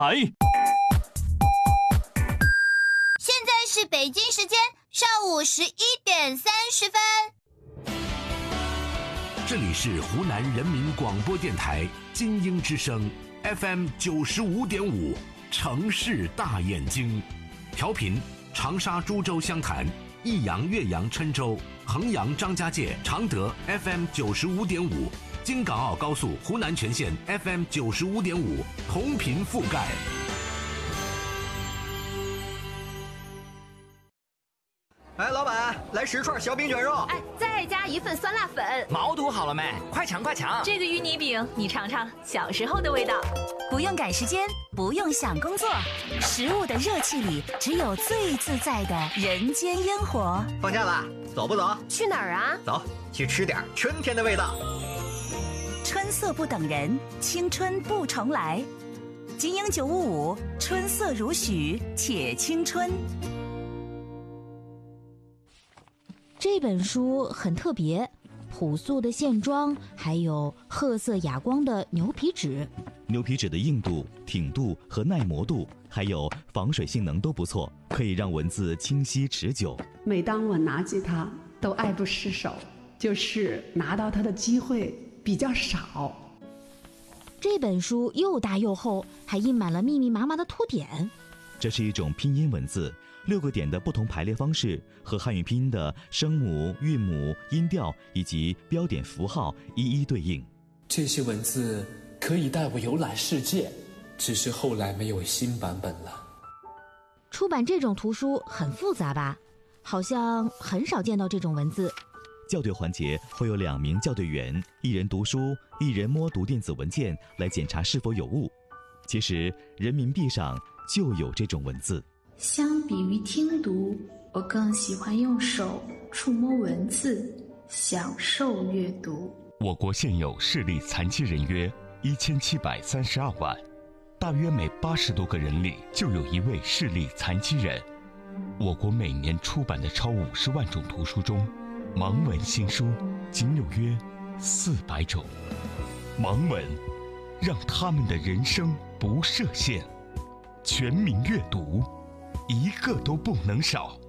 哎， 现在是北京时间上午11:30。 这里是湖南人民广播电台金鹰之声 FM 95.5城市大眼睛，调频长沙、株洲、湘潭、益阳、岳阳、郴州、衡阳、张家界、常德 FM 95.5，京港澳高速湖南全线 FM 95.5，同频覆盖。 哎，老板，来10串小饼卷肉。 哎，再加1份酸辣粉。 毛肚好了没？快抢快抢！ 这个芋泥饼，你尝尝小时候的味道。 不用赶时间，不用想工作，食物的热气里只有最自在的人间烟火。 放假了，走不走？ 去哪儿啊？ 走，去吃点春天的味道。 春色不等人，青春不重来。金鹰955，春色如许，且青春。 这本书很特别，朴素的线装，还有褐色哑光的牛皮纸。 牛皮纸的硬度、挺度和耐磨度，还有防水性能都不错，可以让文字清晰持久。 每当我拿起它，都爱不释手，就是拿到它的机会比较少。 这本书又大又厚，还印满了密密麻麻的图典。 这是一种拼音文字，6个点的不同排列方式和汉语拼音的声母、韵母、音调以及标点符号一一对应。 这些文字可以带我游览世界，只是后来没有新版本了。 出版这种图书很复杂吧？好像很少见到这种文字。 校对环节会有2名校对员，一人读书，一人摸读电子文件来检查是否有误。其实人民币上就有这种文字。 相比于听读，我更喜欢用手触摸文字，享受阅读。 我国现有视力残疾人约1732万，大约每80多个人里就有1位视力残疾人。我国每年出版的超50万种图书中，盲文新书仅有约400种。盲文让他们的人生不设限，全民阅读，一个都不能少。